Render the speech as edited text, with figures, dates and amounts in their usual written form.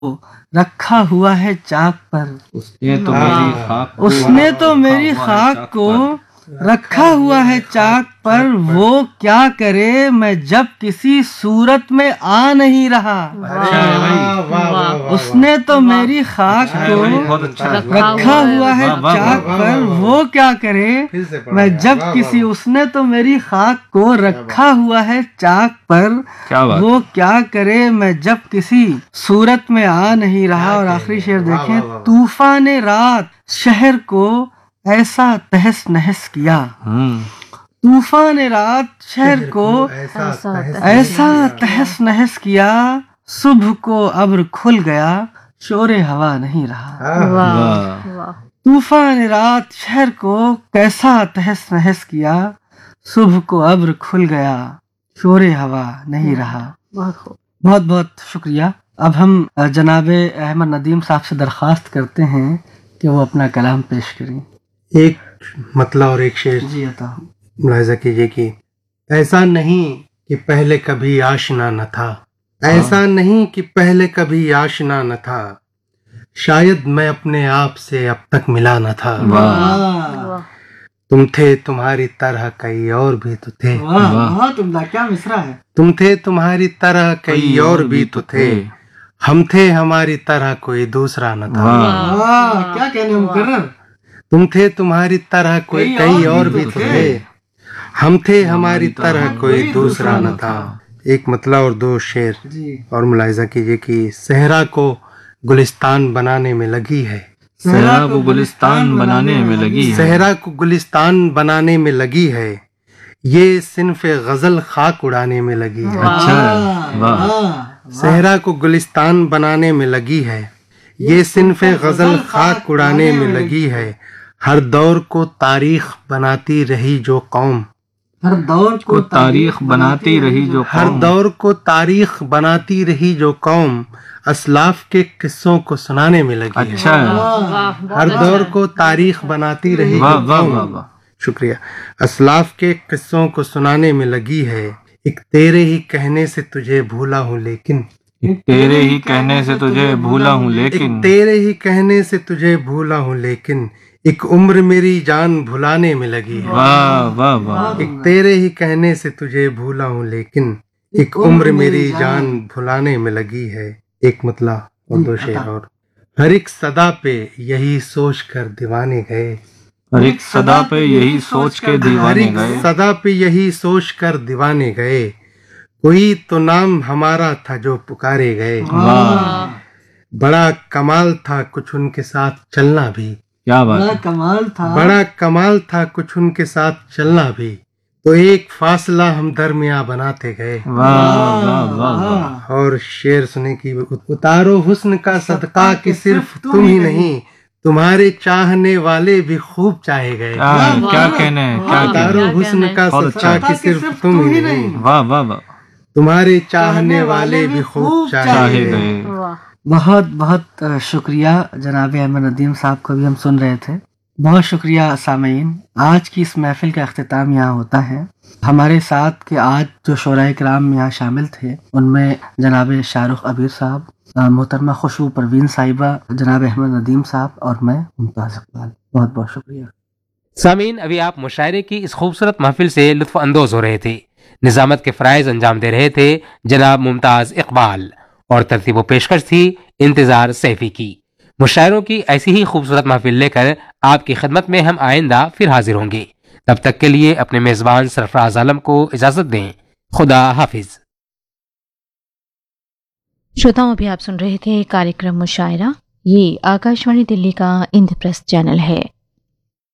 رکھا ہوا ہے چاک پر، اس نے تو میری خاک کو رکھا ہوا ہے چاک پر، وہ کیا کرے میں جب کسی صورت میں آ نہیں رہا۔ اس نے تو میری خاک کو رکھا ہوا ہے چاک پر، وہ کیا کرے میں جب کسی، اس نے تو میری خاک کو رکھا ہوا ہے چاک پر، وہ کیا کرے میں جب کسی صورت میں آ نہیں رہا۔ اور آخری شعر دیکھیں، طوفان رات شہر کو ایسا تہس نہس کیا، طوفان رات شہر کو ایسا تہس نہس کیا، صبح کو ابر کھل گیا شور ہوا نہیں رہا۔ طوفان رات شہر کو کیسا تہس نہس کیا، صبح کو ابر کھل گیا شور ہوا نہیں رہا۔ بہت بہت شکریہ۔ اب ہم جناب احمد ندیم صاحب سے درخواست کرتے ہیں کہ وہ اپنا کلام پیش کریں۔ ایک مطلع اور ایک شعر جی عطا۔ ملاحظہ کیجیے کہ ایسا نہیں کہ پہلے کبھی آشنا نہ تھا، ایسا نہیں کہ پہلے کبھی آشنا نہ تھا، شاید میں اپنے آپ سے اب تک ملا نہ تھا، تم تھے تمہاری طرح کئی اور بھی تو تھے، بہت عمدہ، کیا مصرع ہے۔ تم تھے تمہاری طرح کئی اور بھی تو تھے، ہم تھے ہماری طرح کوئی دوسرا نہ تھا، کیا کہنے مقرر۔ تم تھے تمہاری طرح کوئی کئی اور بھی تو تھے، ہم تھے ہماری طرح کوئی دوسرا نہ تھا۔ ایک مطلع اور دو شعر اور ملاحظہ کیجیے کہ صحرا کو گلستان بنانے میں لگی ہے، صحرا کو گلستان بنانے میں لگی ہے، صحرا کو گلستان بنانے میں لگی ہے، یہ صنف غزل خاک اڑانے میں لگی ہے، صحرا کو گلستان بنانے میں لگی ہے، یہ صنف غزل خاک اڑانے میں لگی ہے، ہر دور کو تاریخ بناتی رہی جو قوم، ہر دور کو تاریخ بناتی رہی جو ہر دور کو تاریخ بناتی رہی جو قوم، اسلاف کے قصوں کو سنانے میں لگی ہے، اچھا، ہر دور کو تاریخ بناتی رہی جو قوم، شکریہ، اسلاف کے قصوں کو سنانے میں لگی ہے، ایک تیرے ہی کہنے سے تجھے بھولا ہوں لیکن، تیرے ہی کہنے سے تجھے بھولا ہوں لیکن، ایک تیرے ہی کہنے سے تجھے بھولا ہوں لیکن، ایک عمر میری جان بھلانے میں لگی ہے، واہ واہ واہ، ایک تیرے ہی کہنے سے تجھے بھولا ہوں لیکن، ایک عمر میری جان بھلانے میں لگی ہے۔ ایک مطلع اور دو شعر اور، ہر ایک صدا پہ یہی سوچ کر دیوانے گئے، ہر ایک صدا پہ یہی سوچ کے ہر دیوانے ایک گئے، صدا پہ یہی سوچ کر دیوانے گئے، کوئی تو نام ہمارا تھا جو پکارے گئے، بڑا کمال تھا کچھ ان کے ساتھ چلنا بھی، کیا بات بڑا ہے، کمال تھا، بڑا کمال تھا کچھ ان کے ساتھ چلنا بھی، تو ایک فاصلہ ہم درمیاں بناتے گئے۔ واہ واہ واہ، اور شعر سنے کی، اتارو حسن کا صدقہ کہ صرف تم ہی نہیں، تمہارے چاہنے والے بھی خوب چاہے گئے، کیا کہنے ہیں، کیا اتارو حسن کا صدقہ کہ صرف تم ہی نہیں، واہ واہ واہ، تمہارے چاہنے والے بھی خوب چاہے گئے۔ بہت بہت شکریہ جناب احمد ندیم صاحب کو بھی ہم سن رہے تھے۔ بہت شکریہ سامعین، آج کی اس محفل کا اختتام یہاں ہوتا ہے۔ ہمارے ساتھ کے آج جو شعراء کرام یہاں شامل تھے ان میں جناب شاہ رخ عبیر صاحب، محترمہ خوشبو پروین صاحبہ، جناب احمد ندیم صاحب اور میں ممتاز اقبال۔ بہت بہت شکریہ سامعین، ابھی آپ مشاعرے کی اس خوبصورت محفل سے لطف اندوز ہو رہے تھے۔ نظامت کے فرائض انجام دے رہے تھے جناب ممتاز اقبال، اور ترتیب و پیشکش تھی انتظار سیفی کی۔ مشاعروں کی ایسی ہی خوبصورت محفل لے کر آپ کی خدمت میں ہم آئندہ پھر حاضر ہوں گے۔ تب تک کے لیے اپنے میزبان سرفراز عالم کو اجازت دیں۔ خدا حافظ۔ श्रोताओं अभी आप सुन रहे थे कार्यक्रम मुशायरा। ये आकाशवाणी दिल्ली का इंद्रप्रस्थ चैनल है।